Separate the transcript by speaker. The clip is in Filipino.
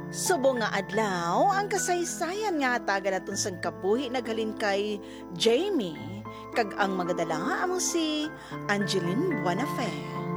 Speaker 1: Subo nga adlaw, ang kasaysayan nga taga naton sang kabuhi naghalin kay Jamie, kag ang magadala amo si Angeline Buenafe.